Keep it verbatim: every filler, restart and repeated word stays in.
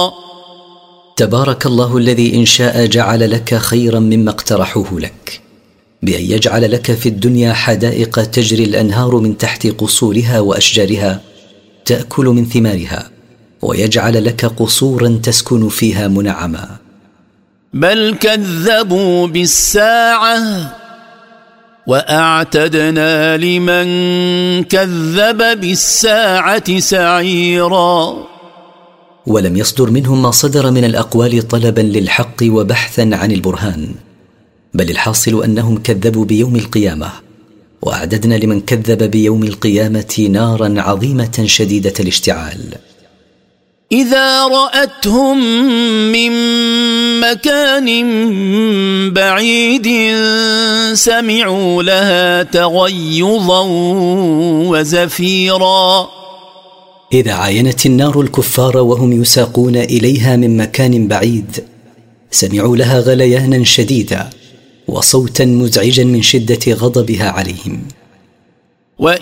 تبارك الله الذي إن شاء جعل لك خيرا مما اقترحوه لك، بأن يجعل لك في الدنيا حدائق تجري الأنهار من تحت قصورها وأشجارها تأكل من ثمارها، ويجعل لك قصورا تسكن فيها منعما. بل كذبوا بالساعة وأعتدنا لمن كذب بالساعة سعيرا. ولم يصدر منهم ما صدر من الأقوال طلبا للحق وبحثا عن البرهان، بل الحاصل أنهم كذبوا بيوم القيامة، وأعددنا لمن كذب بيوم القيامة نارا عظيمة شديدة الاشتعال. إذا رأتهم من مكان بعيد سمعوا لها تغيظا وزفيرا. إذا عاينت النار الكفار وهم يساقون إليها من مكان بعيد سمعوا لها غليانا شديدا وصوتا مزعجا من شدة غضبها عليهم.